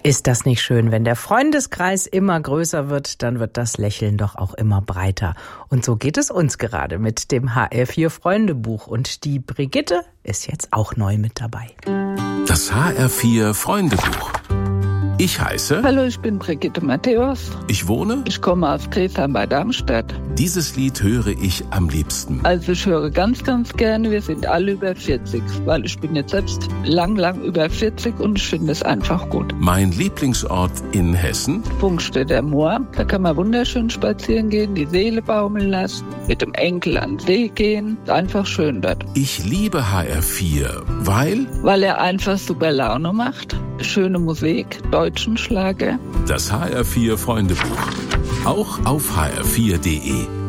Ist das nicht schön, wenn der Freundeskreis immer größer wird, dann wird das Lächeln doch auch immer breiter. Und so geht es uns gerade mit dem HR4 Freundebuch. Und die Brigitte ist jetzt auch neu mit dabei. Das HR4 Freundebuch. Ich heiße... Hallo, ich bin Brigitte Matthäus. Ich wohne... Ich komme aus Griesheim bei Darmstadt. Dieses Lied höre ich am liebsten. Also ich höre ganz, ganz gerne. Wir sind alle über 40, weil ich bin jetzt selbst lang über 40 und ich finde es einfach gut. Mein Lieblingsort in Hessen? Funkstädter Moor. Da kann man wunderschön spazieren gehen, die Seele baumeln lassen, mit dem Enkel an den See gehen. Ist einfach schön dort. Ich liebe HR4, weil... Weil er einfach super Laune macht. Schöne Musik, deutschen Schlager. Das HR4 Freundebuch. Auch auf hr4.de.